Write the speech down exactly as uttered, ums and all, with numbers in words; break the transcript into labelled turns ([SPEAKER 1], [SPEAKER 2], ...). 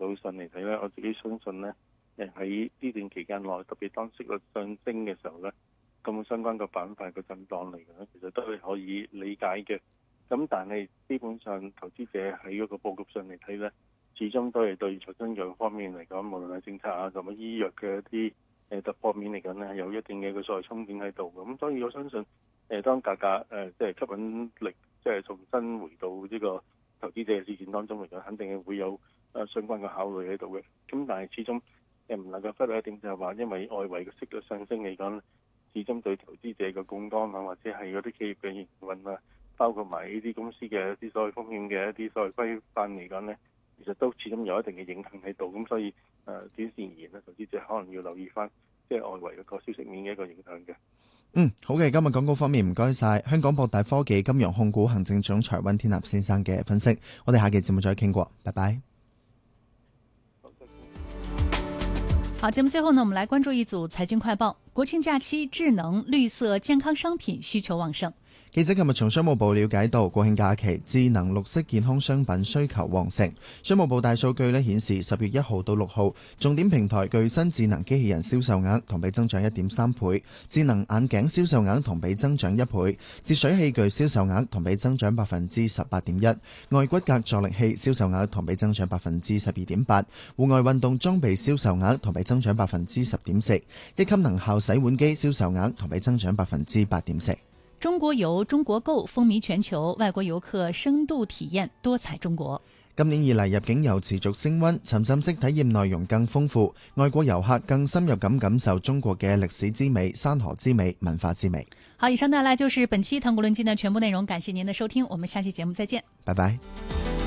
[SPEAKER 1] 路上嚟睇咧，我自己相信咧，誒喺呢段期間內，特別當息率上升嘅時候咧，咁相關個板塊個震盪嚟講咧，其實都係可以理解嘅。咁但係基本上投資者喺嗰個佈局上嚟睇咧，始終都係對財新藥方面嚟講，無論係政策啊，同埋醫藥嘅一啲誒突破面嚟講咧，有一定嘅個所謂憧憬喺度。咁所以我相信誒當價格誒即係吸引力即係重新回到呢個投資者嘅視線當中嚟講，肯定係會有誒相關嘅考慮喺度嘅。咁但係始終誒唔能夠忽略一點就係話，因為外圍嘅息率上升嚟講，始終對投資者嘅槓桿啊，或者係嗰啲企業嘅營運啊，包括埋呢啲公司嘅一啲所謂風險嘅一啲所謂規範嚟講咧，其實都始終有一定嘅影響喺度。咁所以誒短線而言咧，投資者可能要留意翻即係外圍嗰個消息面嘅一個影響嘅。
[SPEAKER 2] 嗯，好嘅，今日廣告方面唔該晒香港博大科技金融控股行政總裁溫天納先生嘅分析，我哋下期節目再傾過，拜拜。
[SPEAKER 3] 好，節目最後呢，我們來關注一組財經快報。國慶假期，智能、綠色、健康商品需求旺盛。
[SPEAKER 2] 記者琴日從商務部了解到，國慶假期智能綠色健康商品需求旺盛。商務部大數據呢顯示，十月一號到六號，重點平台具新智能機器人銷售額同比增長一點三倍，智能眼鏡銷售額同比增長一倍，節水器具銷售額同比增長百分之十八點一，外骨骼助力器銷售額同比增長百分之十二點八，戶外運動裝備銷售額同比增長百分之十點四，一級能效洗碗機銷售額同比增長百分之八點四。
[SPEAKER 3] 中國遊、中國購風靡全球，外國遊客深度體驗多彩中國。
[SPEAKER 2] 今年以嚟入境遊持續升溫，沉浸式體驗內容更豐富，外國遊客更深入咁感受中國嘅歷史之美、山河之美、文化之美。
[SPEAKER 3] 好，以上帶來就是本期唐古論金的全部內容，感謝您的收聽，我們下期節目再見，
[SPEAKER 2] 拜拜。